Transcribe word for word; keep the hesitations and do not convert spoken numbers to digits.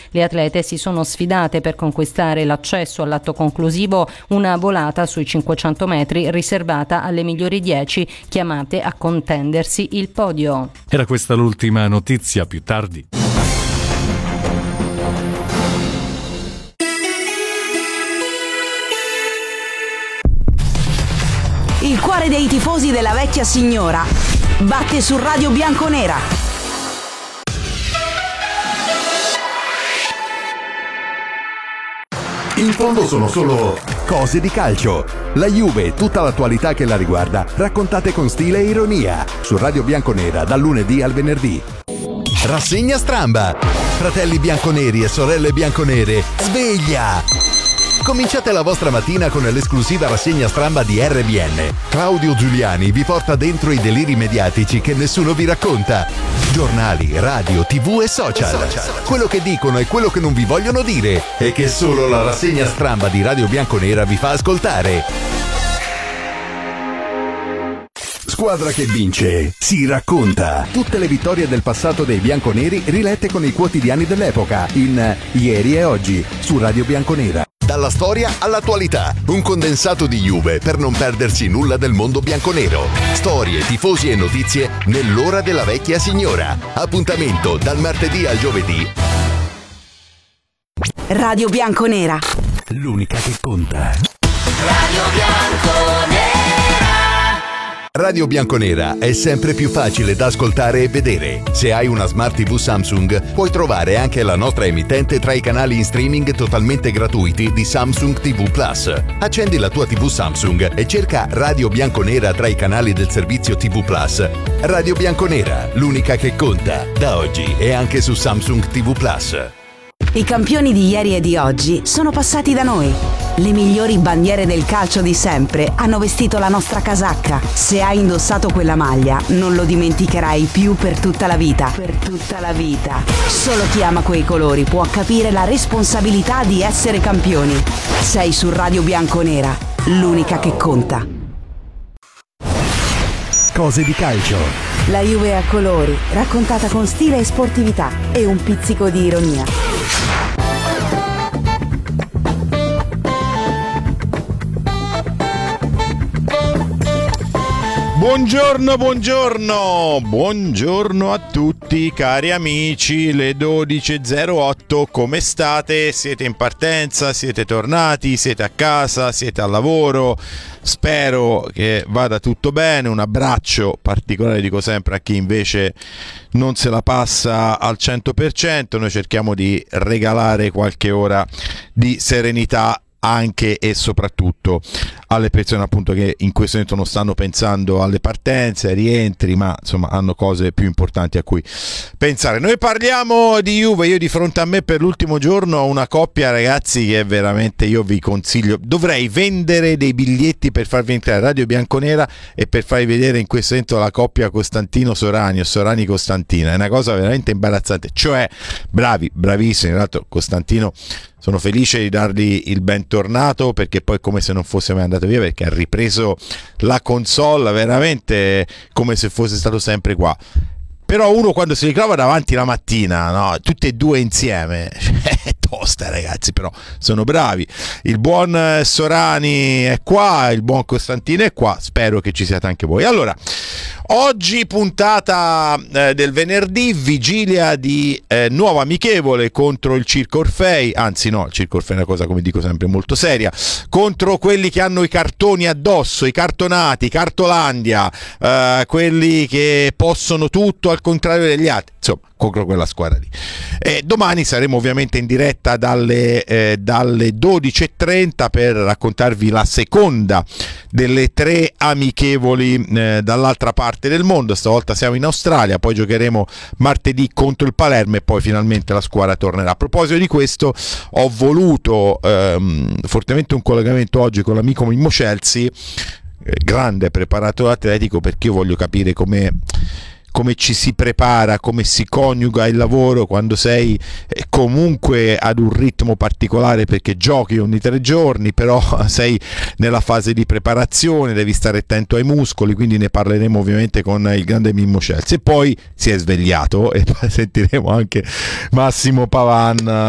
Le atlete si sono sfidate per conquistare l'accesso all'atto conclusivo, una volata sui cinquecento metri riservata alle migliori dieci chiamate a contendersi il podio. Era questa l'ultima notizia, più tardi. Il cuore dei tifosi della vecchia signora batte su Radio Bianconera. In fondo sono solo cose di calcio. La Juve e tutta l'attualità che la riguarda, raccontate con stile e ironia, su Radio Bianconera dal lunedì al venerdì. Rassegna Stramba. Fratelli bianconeri e sorelle bianconere, sveglia! Cominciate la vostra mattina con l'esclusiva rassegna Stramba di R B N. Claudio Giuliani vi porta dentro i deliri mediatici che nessuno vi racconta. Giornali, radio, tv e social. Quello che dicono e quello che non vi vogliono dire e che solo la rassegna Stramba di Radio Bianconera vi fa ascoltare. Squadra che vince si racconta. Tutte le vittorie del passato dei bianconeri rilette con i quotidiani dell'epoca in Ieri e Oggi su Radio Bianconera. Dalla storia all'attualità, un condensato di Juve per non perdersi nulla del mondo bianconero. Storie, tifosi e notizie nell'ora della vecchia signora. Appuntamento dal martedì al giovedì. Radio Bianconera, l'unica che conta. Radio Bianconera. Radio Bianconera è sempre più facile da ascoltare e vedere. Se hai una Smart tivù Samsung, puoi trovare anche la nostra emittente tra i canali in streaming totalmente gratuiti di Samsung tivù Plus. Accendi la tua tivù Samsung e cerca Radio Bianconera tra i canali del servizio tivù Plus. Radio Bianconera, l'unica che conta, da oggi e anche su Samsung tivù Plus. I campioni di ieri e di oggi sono passati da noi. Le migliori bandiere del calcio di sempre hanno vestito la nostra casacca. Se hai indossato quella maglia, non lo dimenticherai più per tutta la vita. Per tutta la vita. Solo chi ama quei colori può capire la responsabilità di essere campioni. Sei su Radio Bianconera, l'unica che conta. Cose di calcio. La Juve a colori, raccontata con stile e sportività e un pizzico di ironia. Buongiorno, buongiorno, buongiorno a tutti cari amici, le dodici e zero otto, come state? Siete in partenza, siete tornati, siete a casa, siete al lavoro? Spero che vada tutto bene. Un abbraccio particolare, dico sempre, a chi invece non se la passa al cento per cento. Noi cerchiamo di regalare qualche ora di serenità anche e soprattutto alle persone appunto che in questo momento non stanno pensando alle partenze, ai rientri, ma insomma hanno cose più importanti a cui pensare. Noi parliamo di Juve. Io di fronte a me per l'ultimo giorno ho una coppia, ragazzi, che veramente io vi consiglio. Dovrei vendere dei biglietti per farvi entrare a Radio Bianconera e per farvi vedere in questo momento la coppia Costantino Sorani o Sorani Costantina. È una cosa veramente imbarazzante, cioè bravi, bravissimi. Tra l'altro Costantino, sono felice di dargli il bentornato, perché poi come se non fosse mai andato via, perché ha ripreso la console veramente come se fosse stato sempre qua. Però uno quando si ritrova davanti la mattina, no, tutti e due insieme, è tosta, ragazzi, però sono bravi. Il buon Sorani è qua, il buon Costantino è qua, spero che ci siate anche voi. Allora, oggi puntata eh, del venerdì, vigilia di eh, nuovo amichevole contro il Circo Orfei, anzi no, il Circo Orfei è una cosa, come dico sempre, molto seria, contro quelli che hanno i cartoni addosso, i cartonati, Cartolandia, eh, quelli che possono tutto al contrario degli altri, insomma, contro quella squadra lì. E domani saremo ovviamente in diretta dalle, eh, dalle dodici e trenta per raccontarvi la seconda delle tre amichevoli eh, dall'altra parte del mondo. Stavolta siamo in Australia, poi giocheremo martedì contro il Palermo e poi finalmente la squadra tornerà. A proposito di questo, ho voluto ehm, fortemente un collegamento oggi con l'amico Mimmo Celsi, eh, grande preparatore atletico, perché io voglio capire come come ci si prepara, come si coniuga il lavoro quando sei comunque ad un ritmo particolare, perché giochi ogni tre giorni, però sei nella fase di preparazione, devi stare attento ai muscoli, quindi ne parleremo ovviamente con il grande Mimmo Celsi. E poi si è svegliato e sentiremo anche Massimo Pavan